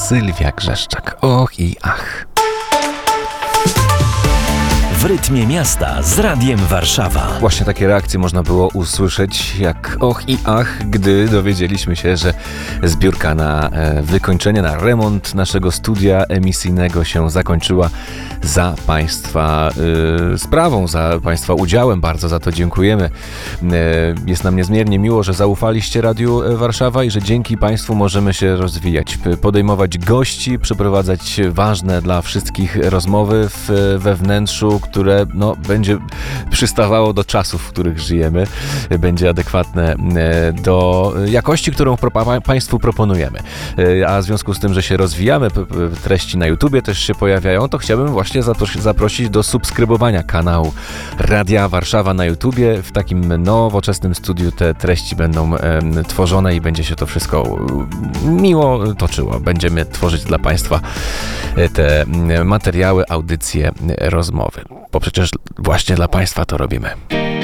Sylwia Grzeszczak. Och i ach. W rytmie miasta z Radiem Warszawa. Właśnie takie reakcje można było usłyszeć jak och i ach, gdy dowiedzieliśmy się, że zbiórka na wykończenie, na remont naszego studia emisyjnego się zakończyła za Państwa sprawą, za Państwa udziałem. Bardzo za to dziękujemy. Jest nam niezmiernie miło, że zaufaliście Radiu Warszawa i że dzięki Państwu możemy się rozwijać, podejmować gości, przeprowadzać ważne dla wszystkich rozmowy we wnętrzu, które będzie przystawało do czasów, w których żyjemy, będzie adekwatne do jakości, którą Państwu proponujemy. A w związku z tym, że się rozwijamy, treści na YouTubie też się pojawiają, to chciałbym właśnie zaprosić do subskrybowania kanału Radia Warszawa na YouTubie. W takim nowoczesnym studiu te treści będą tworzone i będzie się to wszystko miło toczyło. Będziemy tworzyć dla Państwa te materiały, audycje, rozmowy. Bo przecież właśnie dla Państwa to robimy.